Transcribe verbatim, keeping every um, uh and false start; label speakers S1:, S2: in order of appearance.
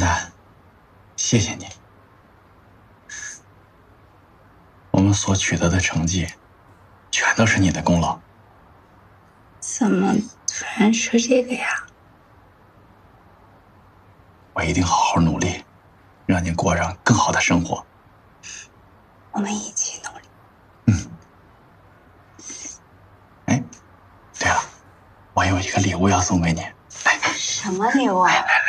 S1: 丹，谢谢你。我们所取得的成绩，全都是你的功劳。
S2: 怎么突然说这个呀？
S1: 我一定好好努力，让你过上更好的生活。
S2: 我们一起努力。
S1: 嗯。哎，对了，我有一个礼物要送给你。来，
S2: 什么礼物啊？